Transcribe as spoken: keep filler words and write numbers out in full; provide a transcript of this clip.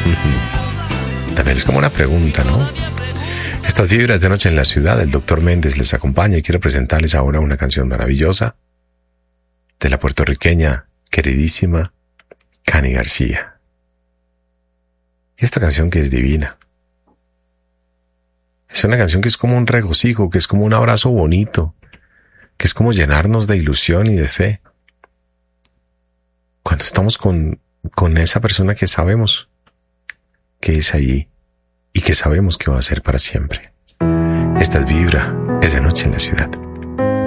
También es como una pregunta, ¿no? Estas vibras de Noche en la Ciudad, el doctor Méndez les acompaña y quiero presentarles ahora una canción maravillosa de la puertorriqueña queridísima Cani García. Y esta canción que es divina. Es una canción que es como un regocijo, que es como un abrazo bonito, que es como llenarnos de ilusión y de fe. Cuando estamos con, con esa persona que sabemos que es allí y que sabemos que va a ser para siempre. Esta es Vibra, es de Noche en la Ciudad.